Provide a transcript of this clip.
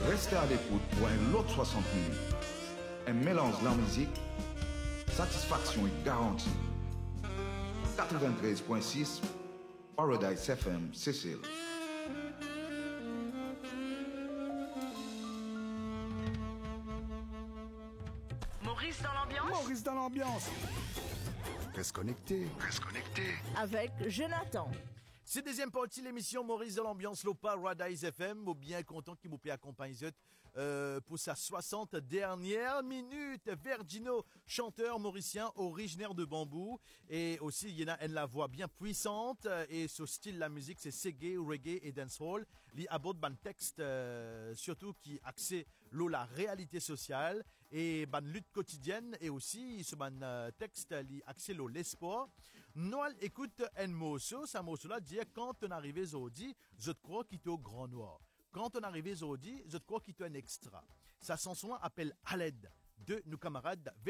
Restez à l'écoute pour un autre 60 minutes. Un mélange de la musique, satisfaction et garantie. 93.6 Paradise FM, Cécile. Maurice dans l'ambiance. Maurice dans l'ambiance. Reste connecté. Avec Jonathan. C'est deuxième partie de l'émission Maurice de l'ambiance Lopa Paradise FM. Bien content qu'il vous plaît accompagner pour sa 60 dernière minute. Vergino, chanteur mauricien originaire de Bambou. Et aussi, il y en a une la voix bien puissante. Et ce style, la musique, c'est reggae, reggae et dancehall. Il aborde un texte surtout qui axé la réalité sociale et ban lutte quotidienne. Et aussi, ce texte qui axé l'espoir. Noël écoute un morceau. Ce morceau-là dit quand on arrive aujourd'hui, je te crois qu'il est au Grand Noir. Quand on arrive aujourd'hui, je te crois qu'il est un extra. Sa chanson appelle à l'aide de nos camarades